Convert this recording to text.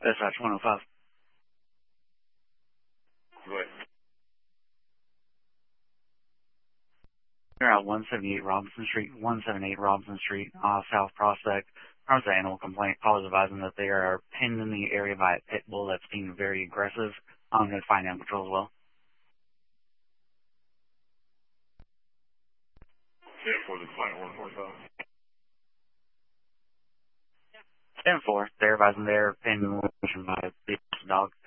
Dispatch 105. Go ahead. You're at 178 Robinson Street, 178 Robinson Street, South Prospect. There was an animal complaint. Callers advising that they are pinned in the area by a pit bull that's being very aggressive. I'm going to find animal control as well. Yeah, for the client 145. 10-4. They're advising they're pinned in the by a big dog.